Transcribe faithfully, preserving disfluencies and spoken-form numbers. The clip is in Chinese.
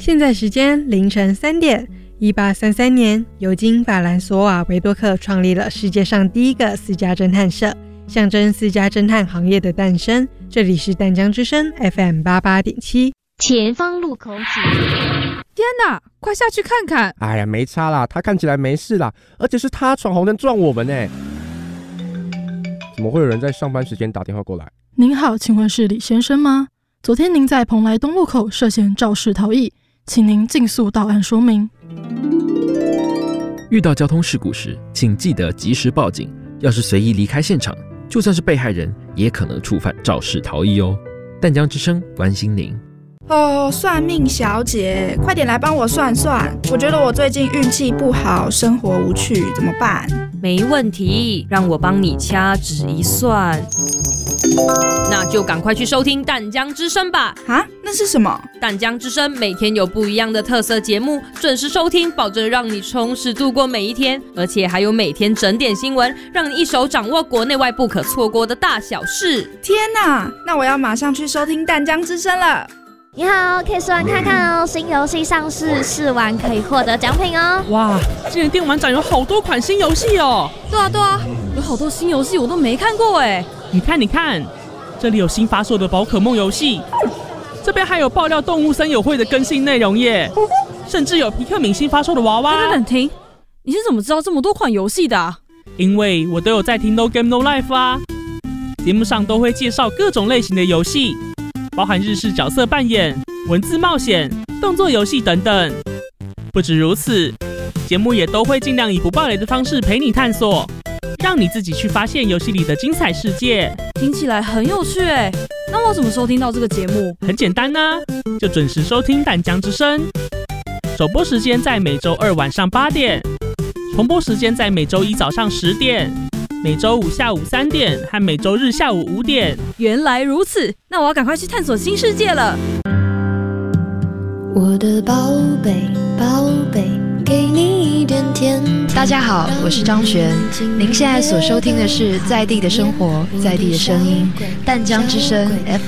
现在时间凌晨三点。一八三三年，尤金·法兰索瓦·维多克创立了世界上第一个私家侦探社，象征私家侦探行业的诞生。这里是淡江之声 F M 八十八点七。 前方路口警， 天哪，快下去看看！ 哎呀，没差啦，他看起来没事啦，而且是他闯红灯撞我们呢。怎么会有人在上班时间打电话过来？ 您好，请问是李先生吗？昨天您在蓬莱东路口涉嫌肇事逃逸，请您尽速到案说明。 遇到交通事故时，请记得及时报警。要是随意离开现场，就算是被害人，也可能触犯肇事逃逸哦。淡江之声关心您。 哦，算命小姐，快点来帮我算算。我觉得我最近运气不好，生活无趣，怎么办？ 没问题，让我帮你掐指一算。那就赶快去收听淡江之声吧。 啊，那是什么？ 淡江之声每天有不一样的特色节目，准时收听，保证让你充实度过每一天。而且还有每天整点新闻，让你一手掌握国内外不可错过的大小事。 天哪，那我要马上去收听淡江之声了。 你好，可以试玩看看哦，新游戏上市，试玩可以获得奖品哦。 哇，今年电玩展有好多款新游戏哦。 对啊对啊，有好多新游戏我都没看过哎。 你看你看，这里有新发售的宝可梦游戏，这边还有爆料动物森友会的更新内容耶，甚至有皮克敏新发售的娃娃。 等等停，你是怎么知道这么多款游戏的啊？ 因为我都有在听 No Game No Life 啊，节目上都会介绍各种类型的游戏，包含日式角色扮演、文字冒险、动作游戏等等。不止如此，节目也都会尽量以不爆雷的方式陪你探索，让你自己去发现游戏里的精彩世界。 听起来很有趣哎，那我怎么收听到这个节目？ 很简单啊，就准时收听淡江之声。首播时间在每周二晚上八点，重播时间在每周一早上十点，每周五下午三点和每周日下午五点。 原来如此，那我要赶快去探索新世界了。 我的宝贝宝贝，给你一点甜。 大家好，我是张璇，您现在所收听的是在地的生活，在地的声音，淡江之声 F